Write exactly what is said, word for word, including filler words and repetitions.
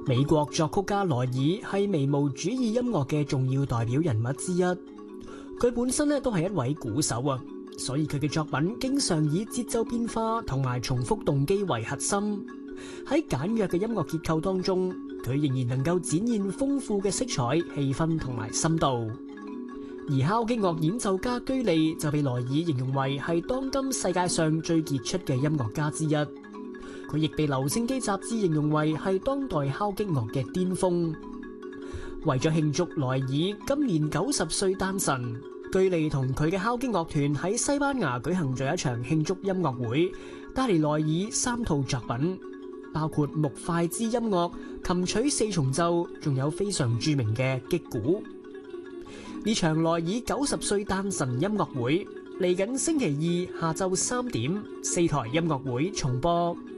美國作曲家萊爾係微模主義音樂嘅重要代表人物之一。佢本身咧都係一位鼓手啊，所以佢嘅作品經常以節奏變化同埋重複動機為核心。喺簡約嘅音樂結構當中，佢仍然能夠展現豐富嘅色彩、氣氛同埋深度。而敲擊樂演奏家居利就被萊爾形容為係當今世界上最傑出嘅音樂家之一。佢亦被留聲機雜誌形容為係當代敲擊樂嘅巔峰。為咗慶祝萊爾今年九十歲誕辰，居利同佢嘅敲擊樂團喺西班牙舉行咗一場慶祝音樂會，帶嚟萊爾三套作品，包括木筷之音樂、琴曲四重奏，仲有非常著名嘅擊鼓。呢場萊爾九十歲誕辰音樂會嚟緊星期二下晝三點，四台音樂會重播。